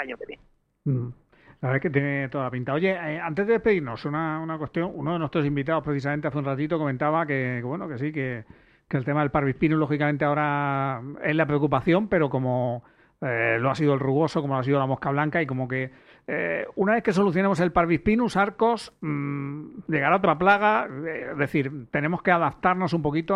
año que viene. La verdad es que tiene toda la pinta. Oye, antes de despedirnos, una cuestión. Uno de nuestros invitados, precisamente hace un ratito, comentaba bueno, que sí, que el tema del parvispinus, lógicamente, ahora es la preocupación, pero como lo ha sido el rugoso, como lo ha sido la mosca blanca, y como que una vez que solucionemos el parvispinus, Arcos, llegará otra plaga. Es decir, tenemos que adaptarnos un poquito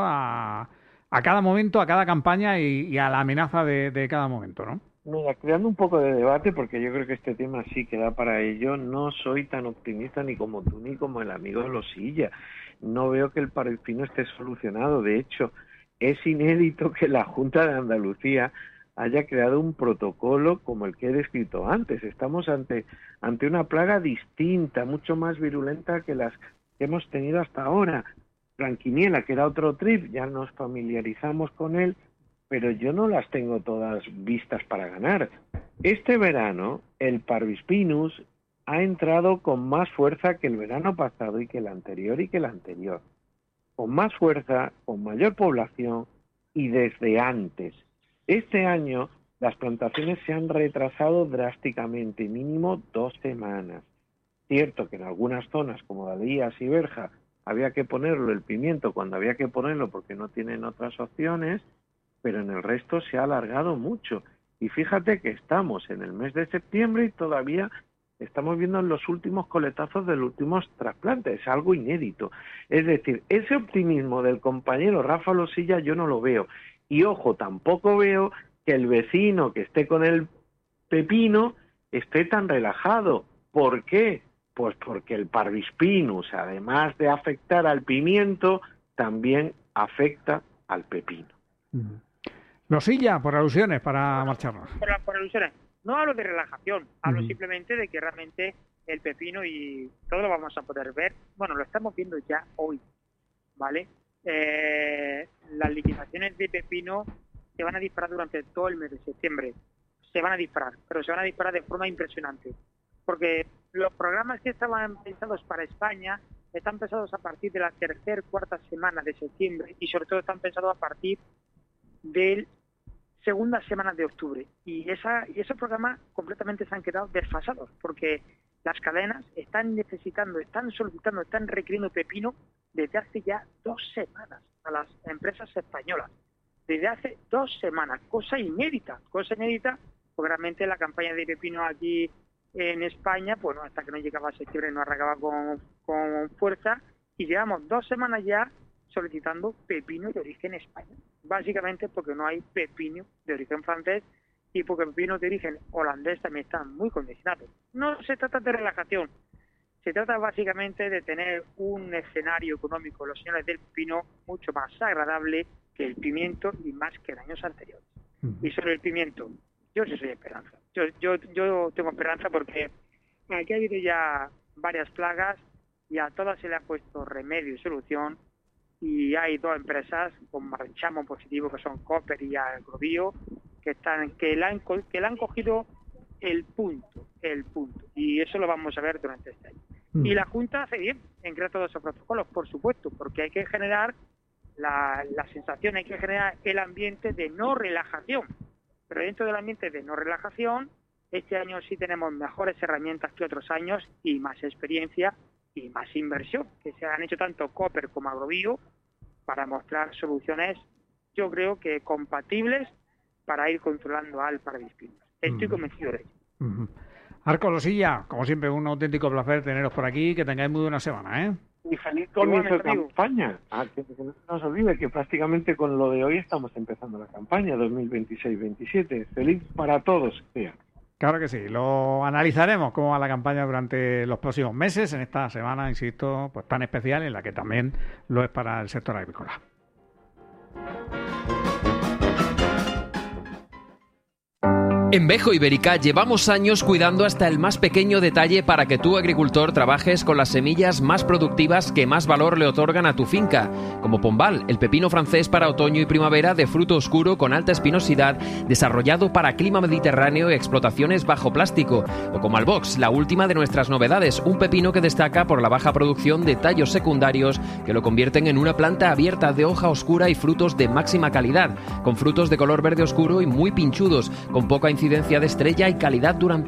a cada momento, a cada campaña y a la amenaza de cada momento, ¿no? Mira, creando un poco de debate, porque yo creo que este tema sí que da para ello, no soy tan optimista ni como tú ni como el amigo de Losilla. No veo que el parvispino esté solucionado. De hecho, es inédito que la Junta de Andalucía haya creado un protocolo como el que he descrito antes. Estamos ante una plaga distinta, mucho más virulenta que las que hemos tenido hasta ahora. Blanquiniela, que era otro trip, ya nos familiarizamos con él, pero yo no las tengo todas vistas para ganar. Este verano, el parvispinus ha entrado con más fuerza que el verano pasado y que el anterior y que el anterior. Con más fuerza, con mayor población y desde antes. Este año las plantaciones se han retrasado drásticamente, mínimo 2 semanas. Cierto que en algunas zonas como Dalías y Berja había que ponerlo el pimiento cuando había que ponerlo porque no tienen otras opciones, pero en el resto se ha alargado mucho. Y fíjate que estamos en el mes de septiembre y todavía estamos viendo los últimos coletazos de los últimos trasplantes. Es algo inédito. Es decir, ese optimismo del compañero Rafa Losilla yo no lo veo. Y ojo, tampoco veo que el vecino que esté con el pepino esté tan relajado. ¿Por qué? Pues porque el parvispinus, además de afectar al pimiento, también afecta al pepino. Losilla, por alusiones, para marcharnos. Por alusiones. No hablo de relajación, hablo simplemente de que realmente el pepino y todo lo vamos a poder ver. Bueno, lo estamos viendo ya hoy, ¿vale? Las liquidaciones de pepino se van a disparar durante todo el mes de septiembre. Se van a disparar, pero se van a disparar de forma impresionante. Porque los programas que estaban pensados para España están pensados a partir de la cuarta semana de septiembre y sobre todo están pensados a partir de segunda semana de octubre. Y esos programas completamente se han quedado desfasados porque las cadenas están necesitando, están solicitando, están requiriendo pepino desde hace ya 2 semanas a las empresas españolas. Desde hace 2 semanas, cosa inédita, porque realmente la campaña de pepino aquí en España, bueno, hasta que no llegaba a septiembre no arrancaba con fuerza y llevamos 2 semanas ya solicitando pepino de origen español. Básicamente porque no hay pepino de origen francés y porque el pepino de origen holandés también está muy condicionado. No se trata de relajación, se trata básicamente de tener un escenario económico, los señores del pepino, mucho más agradable que el pimiento y más que en años anteriores. Y sobre el pimiento, yo sí soy esperanza. Yo tengo esperanza porque aquí ha habido ya varias plagas y a todas se le ha puesto remedio y solución. Y hay 2 empresas con marchamo positivo que son Cooper y Agrobio que le han cogido el punto y eso lo vamos a ver durante este año. Y la Junta hace bien en crear todos esos protocolos, por supuesto, porque hay que generar la sensación, hay que generar el ambiente de no relajación, pero dentro del ambiente de no relajación este año sí tenemos mejores herramientas que otros años y más experiencia y más inversión, que se han hecho tanto Cooper como Agrobio para mostrar soluciones, yo creo que compatibles para ir controlando al parvispinus. Estoy convencido de ello. Arcos, Losilla, como siempre, un auténtico placer teneros por aquí, que tengáis muy buena semana, ¿eh? Y feliz comienzo de campaña. Que no se nos olvide que prácticamente con lo de hoy estamos empezando la campaña 2026-27. Feliz para todos, tía. Claro que sí, lo analizaremos cómo va la campaña durante los próximos meses, en esta semana, insisto, pues tan especial, en la que también lo es para el sector agrícola. En Bejo Ibérica llevamos años cuidando hasta el más pequeño detalle para que tú, agricultor, trabajes con las semillas más productivas que más valor le otorgan a tu finca, como Pombal, el pepino francés para otoño y primavera de fruto oscuro con alta espinosidad, desarrollado para clima mediterráneo y explotaciones bajo plástico, o como Albox, la última de nuestras novedades, un pepino que destaca por la baja producción de tallos secundarios que lo convierten en una planta abierta de hoja oscura y frutos de máxima calidad, con frutos de color verde oscuro y muy pinchudos, con poca incidencia de estrella y calidad durante